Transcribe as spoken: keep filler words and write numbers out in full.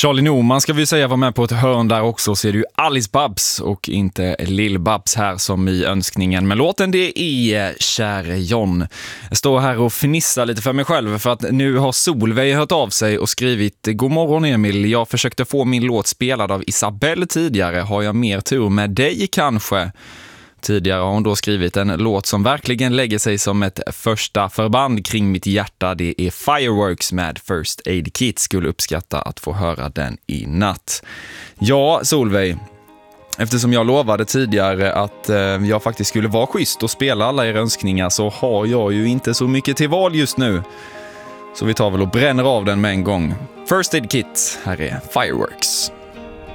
Charlie Norman ska vi säga var med på ett hörn där också, så är det ju Alice Babs och inte Lill Babs här som i önskningen. Men låten det är Käre John. Jag står här och fnissar lite för mig själv för att nu har Solveig hört av sig och skrivit: God morgon Emil, jag försökte få min låt spelad av Isabelle tidigare. Har jag mer tur med dig kanske? Tidigare har hon då skrivit en låt som verkligen lägger sig som ett första förband kring mitt hjärta. Det är Fireworks med First Aid Kit. Skulle uppskatta att få höra den i natt. Ja, Solveig, eftersom jag lovade tidigare att eh, jag faktiskt skulle vara schysst och spela alla era önskningar, så har jag ju inte så mycket till val just nu. Så vi tar väl och bränner av den med en gång. First Aid Kit, här är Fireworks.